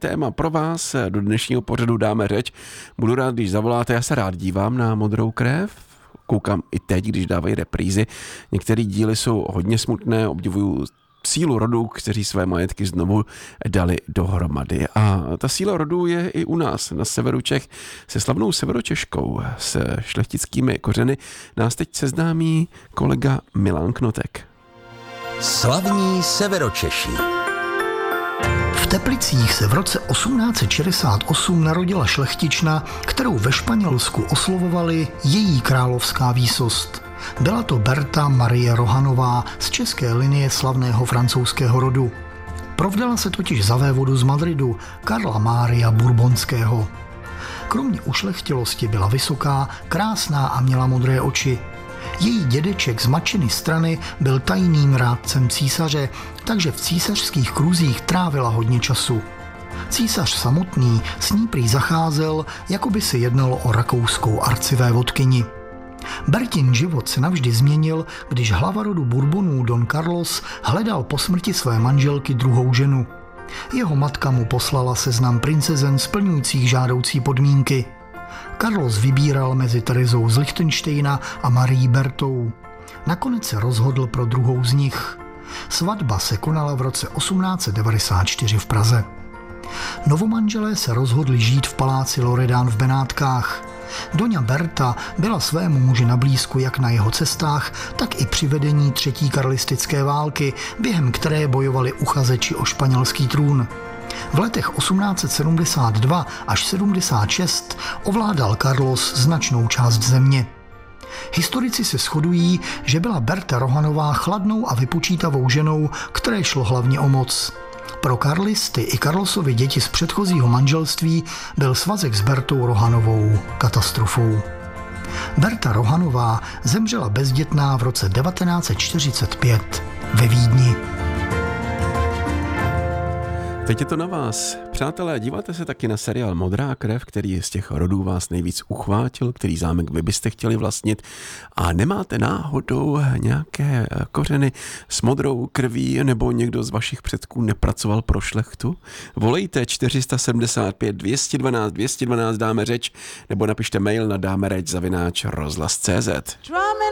téma pro vás. Do dnešního pořadu dáme řeč. Budu rád, když zavoláte, já se rád dívám na Modrou krev. Koukám i teď, když dávají reprízy. Některé díly jsou hodně smutné, obdivuju sílu rodů, kteří své majetky znovu dali dohromady. A ta síla rodů je i u nás na severu Čech se slavnou severočeškou s šlechtickými kořeny. Nás teď seznámí kolega Milan Knotek. Slavní severočeši. V Teplicích se v roce 1868 narodila šlechtična, kterou ve Španělsku oslovovali její královská výsost. Byla to Berta Marie Rohanová z české linie slavného francouzského rodu. Provdala se totiž za vévodu z Madridu, Karla Mária Bourbonského. Kromě ušlechtilosti byla vysoká, krásná a měla modré oči. Její dědeček z matčiny strany byl tajným rádcem císaře, takže v císařských kruzích trávila hodně času. Císař samotný s ní prý zacházel, jako by se jednalo o rakouskou arcivévodkyni. Bertin život se navždy změnil, když hlava rodu Bourbonů Don Carlos hledal po smrti své manželky druhou ženu. Jeho matka mu poslala seznam princezen splňujících žádoucí podmínky. Carlos vybíral mezi Terezou z Lichtenštejna a Marií Bertou. Nakonec se rozhodl pro druhou z nich. Svatba se konala v roce 1894 v Praze. Novomanželé se rozhodli žít v paláci Loredán v Benátkách. Doňa Berta byla svému muži na blízku jak na jeho cestách, tak i při vedení třetí karlistické války, během které bojovali uchazeči o španělský trůn. V letech 1872 až 76 ovládal Carlos značnou část země. Historici se shodují, že byla Berta Rohanová chladnou a vypočítavou ženou, které šlo hlavně o moc. Pro karlisty i Carlosovy děti z předchozího manželství byl svazek s Bertou Rohanovou katastrofou. Berta Rohanová zemřela bezdětná v roce 1945 ve Vídni. Teď je to na vás. Přátelé, díváte se taky na seriál Modrá krev, který z těch rodů vás nejvíc uchvátil, který zámek vy byste chtěli vlastnit a nemáte náhodou nějaké kořeny s modrou krví nebo někdo z vašich předků nepracoval pro šlechtu? Volejte 475 212 212 dáme řeč nebo napište mail na dámereč@rozhlas.cz.